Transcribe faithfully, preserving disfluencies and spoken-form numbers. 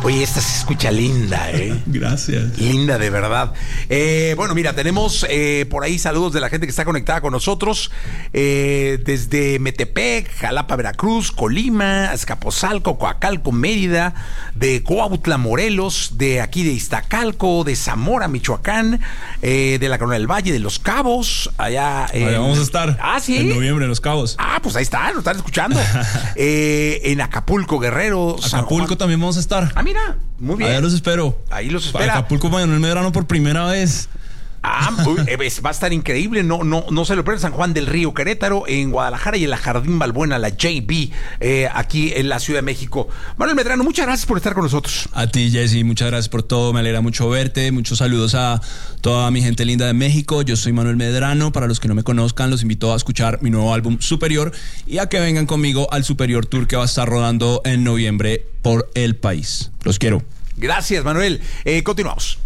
Oye, esta se escucha linda, ¿eh? Gracias. Linda, de verdad. Eh, bueno, mira, tenemos eh, por ahí saludos de la gente que está conectada con nosotros. Eh, desde Metepec, Jalapa, Veracruz, Colima, Azcapotzalco, Coacalco, Mérida, de Cuautla, Morelos, de aquí de Iztacalco, de Zamora, Michoacán, eh, de la Corona del Valle, de Los Cabos, allá. Eh, allá vamos a estar. Ah, sí. En noviembre en Los Cabos. Ah, pues ahí están, nos están escuchando. eh, en Acapulco, Guerrero, San Acapulco Juan. También vamos a estar. Ah, mira, muy bien. Allá los espero. Ahí los espera. Para Acapulco, Manuel Medrano por primera vez. Ah, uy, eh, va a estar increíble. No, no, no se lo pierdan. San Juan del Río, Querétaro, en Guadalajara y en la Jardín Balbuena, la J B, eh, aquí en la Ciudad de México. Manuel Medrano, muchas gracias por estar con nosotros. A ti, Jesse, muchas gracias por todo. Me alegra mucho verte. Muchos saludos a toda mi gente linda de México. Yo soy Manuel Medrano. Para los que no me conozcan, los invito a escuchar mi nuevo álbum Superior y a que vengan conmigo al Superior Tour que va a estar rodando en noviembre por el país. Los quiero. Gracias, Manuel. Eh, continuamos.